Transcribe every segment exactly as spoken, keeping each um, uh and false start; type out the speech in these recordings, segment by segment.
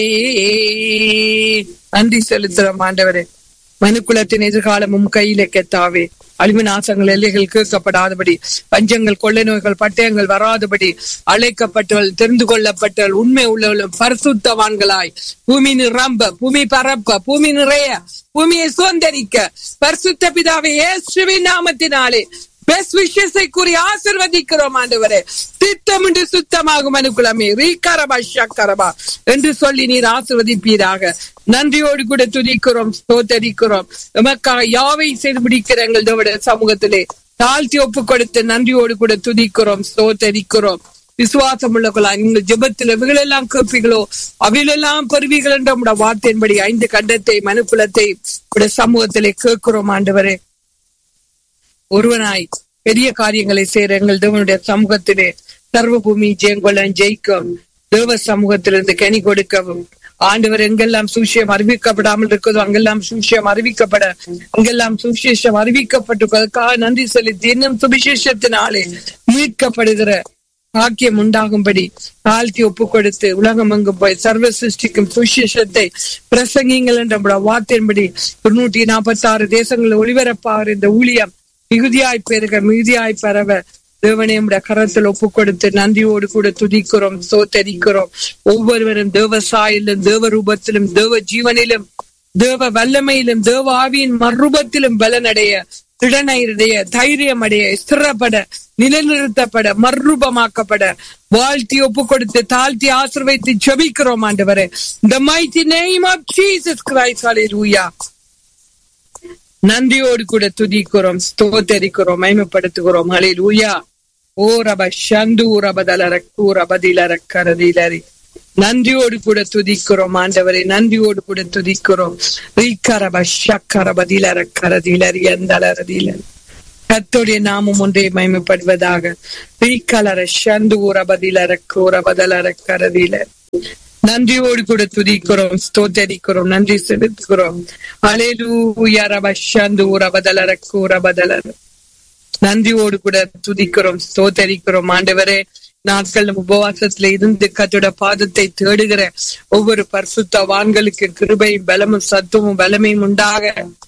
நன்றி செலுத்துறோம் ஆண்டவரே. மனுக்குலத்தின் எதிர்காலமும் கையில கெத்தாவே. அழிவு நாசங்கள் எல்லைகள் கேட்கப்படாதபடி, பஞ்சங்கள் கொள்ளை நோய்கள் பட்டயங்கள் வராதபடி, அழைக்கப்பட்டவள் தெரிந்து கொள்ளப்பட்டவள் உண்மை உள்ளவள் பரிசுத்தவான்களாய் பூமி நிரம்ப, பூமி பரப்ப, பூமி நிறைய, பூமியை சுதந்தரிக்க பரிசுத்த பிதாவே இயேசுவின் நாமத்தினாலே பெஸ்ட் விஷயத்தை கூறி ஆசீர்வதிக்கிறோம் ஆண்டவரே. திட்டம் என்று சுத்தமாகும் அனுகுலமே ரீகரபா ஷக்கரபா என்று சொல்லி நீர் ஆசீர்வதிப்பீராக. நன்றியோடு கூட துதிக்கிறோம், ஸ்தோத்தரிக்கிறோம். நமக்காக யாவை செய்து முடிக்கிற எங்கள் தேவனுடைய சமூகத்திலே தாழ்த்தி ஒப்பு கொடுத்து நன்றியோடு கூட துதிக்கிறோம், ஸ்தோத்தரிக்கிறோம். விசுவாசம் உள்ளவர்களா நீங்கள் ஜெபத்தில் எவைகளெல்லாம் கேட்பீர்களோ அவைகளெல்லாம் பெறுவீர்கள் என்ற உடைய வார்த்தையின்படி ஐந்து கண்டத்தை மனுக்குலத்தை உடைய சமூகத்திலே கேட்கிறோம் ஆண்டவரே. ஒருவனாய் பெரிய காரியங்களை செய்யற எங்கள் தேவனுடைய சமூகத்திலே சர்வ பூமி ஜெயங்கொள்ள ஜெயிக்கும் தேவ சமூகத்திலிருந்து கனி கொடுக்கவும் ஆண்டவர் எங்கெல்லாம் சுவிசேஷம் அறிவிக்கப்படாமல் இருக்கிறதோ அங்கெல்லாம் சுவிசேஷம் அறிவிக்கப்பட, அங்கெல்லாம் சுவிசேஷம் அறிவிக்கப்பட்டிருப்பதற்காக நன்றி செலுத்தி இன்னும் சுவிசேஷத்தினாலே மீட்கப்படுகிற பாக்கியம் உண்டாகும்படி தாழ்த்தி ஒப்பு கொடுத்து உலகம் எங்கும் போய் சர்வ சிருஷ்டிக்கும் சுவிசேஷத்தை பிரசங்கிங்கள் என்ற வார்த்தையின்படி தொண்ணூற்றி நாற்பத்தி ஆறு தேசங்களில் ஒளிபரப்பாகிற இந்த ஊழியம் மிகுதியாய் பெருக மிகுதியாய் பரவ தேவனே உடைய கரத்தில் ஒப்பு கொடுத்து நன்றியோடு கூட துதிக்கிறோம், சோத்தரிக்கிறோம். ஒவ்வொருவரும் தேவ சாயிலும் தேவ ரூபத்திலும் தேவ ஜீவனிலும் தேவ வல்லமையிலும் தேவ ஆவியின் மறுரூபத்திலும் பலனடைய, திடனைடைய, தைரியம் அடைய, ஸ்திரப்பட, நிலைநிறுத்தப்பட, மறுரூபமாக்கப்பட வாழ்த்தி ஒப்பு கொடுத்து தாழ்த்தி ஆசீர்வதித்து ஜெபிக்கிறோம் ஆண்டவரே. The mighty name of Jesus Christ. Hallelujah. நன்றியோடு கூட துதிக்கிறோம், ஸ்தோத்தரிக்கிறோம், மகிமைப்படுத்துகிறோம். ஹல்லேலூயா. ஓ ரப ஷந்து ரபதலர கூரபதிலர கரதிலரி. நன்றியோடு கூட துதிக்கிறோம் ஆண்டவரே, நன்றியோடு கூட துதிக்கிறோம். ரீகரப ஷக்கரபதிலர கரதிலரி அந்தலரதிலரி. கர்த்தருடைய நாமம் ஒன்றே மகிமைப்படுவதாக. ரீகலர ஷந்து ரபதிலர கூரபதலர கரதிலரி. நன்றியோடு கூட துதிக்கிறோம், ஸ்தோத்தரிக்கிறோம், நன்றி செலுத்துகிறோம். ஹல்லேலூயா. ரப ஷந்து ரபதலர கூரபதலர. நன்றியோடு கூட துதிக்கிறோம், ஸ்தோத்தரிக்கிறோம் ஆண்டவரே. நாட்கள் உபவாசத்துல இருந்து கர்த்தருடைய பாதத்தை தேடுகிற ஒவ்வொரு பரிசுத்தவான்களுக்கு கிருபையும் பலமும் சத்துவமும் பலமையும் உண்டாக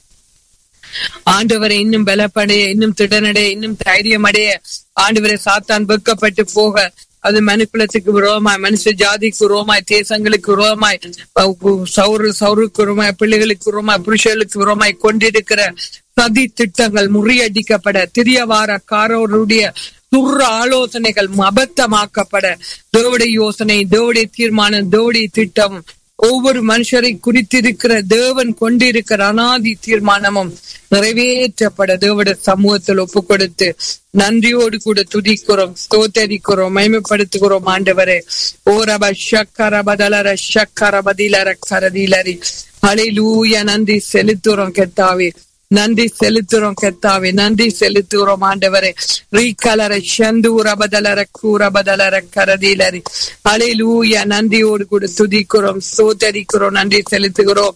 ஆண்டவரை இன்னும் பலப்படைய, இன்னும் திடனடைய, இன்னும் தைரியம் அடைய ஆண்டவரை சாத்தான் வெட்கப்பட்டு போக அது மனுக்குலத்துக்கு விரோதமாய், மனுஷ ஜாதிக்கு விரோதமாய், தேசங்களுக்கு விரோதமாய், சௌரு சௌருக்கு விரோதமாய், பிள்ளைகளுக்கு விரோதமாய், புருஷர்களுக்கு விரோதமாய் கொண்டிருக்கிற சதி திட்டங்கள் முறியடிக்கப்பட, திரியவார காரோருடைய துர்ற ஆலோசனைகள் அபத்தமாக்கப்பட, தேவடைய யோசனை, தேவடைய தீர்மானம், தேவடைய திட்டம், ஒவ்வொரு மனுஷரை குறித்திருக்கிற தேவன் கொண்டிருக்கிற அனாதி தீர்மானமும் நிறைவேற்றப்பட தேவடைய சமூகத்தில் ஒப்பு கொடுத்து நன்றியோடு கூட துதிக்கிறோம், ஸ்தோத்தரிக்கிறோம், மகிமைப்படுத்துகிறோம் ஆண்டவரே. ஓரப ஷக்கரபதலர ஷக்கரபதிலர கரதிலரி. ஹல்லேலூயா. நன்றி செலுத்துறோம் கர்த்தாவே, நன்றி செலுத்துறோம் கர்த்தாவே, நன்றி செலுத்துகிறோம் ஆண்டவரே. ரீகலர ஷந்தூர பதலர கூர பதலர கரதிலரி. ஹல்லேலூயா. நன்றியோடு கூட துதிக்கிறோம், ஸ்தோத்தரிக்கிறோம், நன்றி செலுத்துகிறோம்.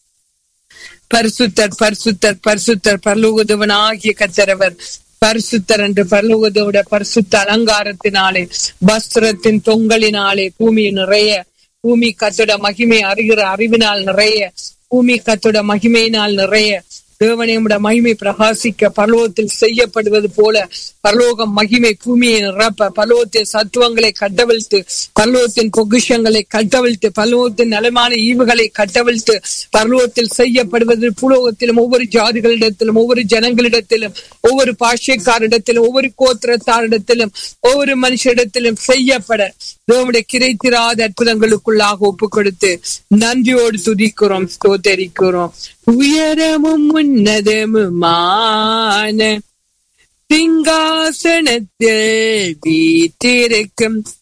பரிசுத்தர் பரிசுத்தர் பரிசுத்தர் பரலோகதேவன் ஆகிய கர்த்தரவர் பரிசுத்தர் என்று பரலோகதேவட பரிசுத்த அலங்காரத்தினாலே வஸ்திரத்தின் தொங்கலினாலே பூமி நிறைய, பூமி கர்த்தருடைய மகிமை அறிகிற அறிவினால் நிறைய, பூமி கர்த்தருடைய மகிமையினால் நிறைய. தேவனே உம்முடைய மகிமை பிரகாசிக்க பரலோகத்தில் செய்யப்படுவது போல பரலோகம் மகிமை பூமியை நிரப்ப, பரலோகத்தின் சத்துவங்களை கட்டவிழ்த்து, பரலோகத்தின் பொக்கிஷங்களை கட்டவிழ்த்து, பரலோகத்தின் நலமான ஈவுகளை கட்டவிழ்த்து பரலோகத்தில் செய்யப்படுவது பூலோகத்திலும் ஒவ்வொரு ஜாதிகளிடத்திலும், ஒவ்வொரு ஜனங்களிடத்திலும், ஒவ்வொரு பாஷைக்காரிடத்திலும், ஒவ்வொரு கோத்திரத்தாரிடத்திலும், ஒவ்வொரு மனுஷரிடத்திலும் செய்யப்பட தேவனுடைய கிடைத்திராத அற்புதங்களுக்குள்ளாக ஒப்பு கொடுத்து நன்றியோடு துதிக்கிறோம், ஸ்தோத்தரிக்கிறோம். உயரமும் உன்னதமுமான சிங்காசனத்தில் வீற்றிருக்கும்